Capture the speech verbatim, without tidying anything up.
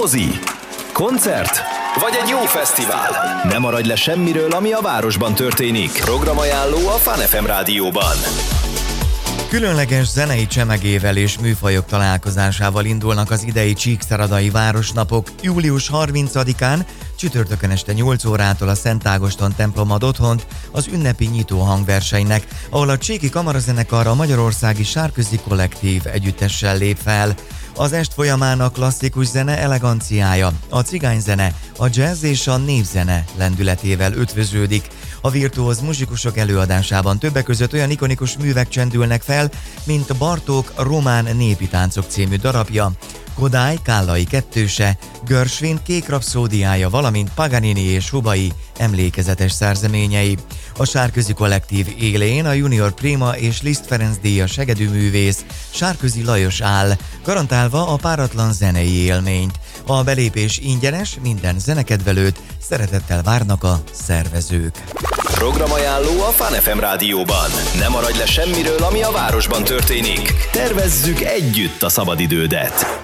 mozi, koncert vagy egy jó fesztivál. Ne maradj le semmiről, ami a városban történik. Programajánló a Fun ef em rádióban. Különleges zenei csemegével és műfajok találkozásával indulnak az idei Csíkszeredai Városnapok. július harmincadikán, csütörtökön este nyolc órától a Szent Ágoston templom ad otthont az ünnepi nyitó hangversenynek, ahol a Csíki Kamarazenekar a magyarországi Sárközi Kollektív együttessel lép fel. Az est folyamán a klasszikus zene eleganciája, a cigányzene, a jazz és a népzene lendületével ötvöződik. A virtuóz muzsikusok előadásában többek között olyan ikonikus művek csendülnek fel, mint Bartók Román népi táncok című darabja, Kodály Kállai kettőse, Gershwin Kék rapszódiája, valamint Paganini és Hubai emlékezetes szerzeményei. A Sárközi Kollektív élén a Junior Prima és Liszt Ferenc díjas hegedűművész Sárközi Lajos áll, garantálva a páratlan zenei élményt. A belépés ingyenes, minden zenekedvelőt szeretettel várnak a szervezők. Programajánló a Fun ef em rádióban. Ne maradj le semmiről, ami a városban történik. Tervezzük együtt a szabadidődet.